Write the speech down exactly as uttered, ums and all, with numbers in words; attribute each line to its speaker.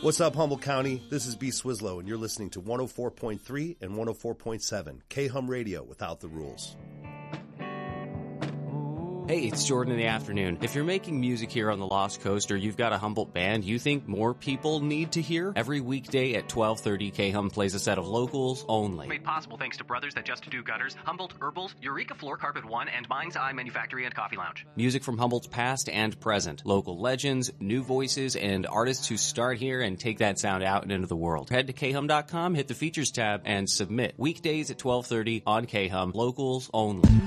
Speaker 1: What's up, Humboldt County? This is B. Swislow, and you're listening to one oh four point three and one oh four point seven K-Hum Radio without the rules.
Speaker 2: Hey, it's Jordan in the afternoon. If you're making music here on the Lost Coast or you've got a Humboldt band you think more people need to hear, every weekday at twelve thirty, K-Hum plays a set of locals only.
Speaker 3: Made possible thanks to Brothers That Just Do Gutters, Humboldt Herbals, Eureka Floor Carpet One, and Mind's Eye Manufactory and Coffee Lounge.
Speaker 2: Music from Humboldt's past and present. Local legends, new voices, and artists who start here and take that sound out and into the world. Head to K Hum dot com, hit the Features tab, and submit. Weekdays at twelve thirty on K-Hum. Locals only.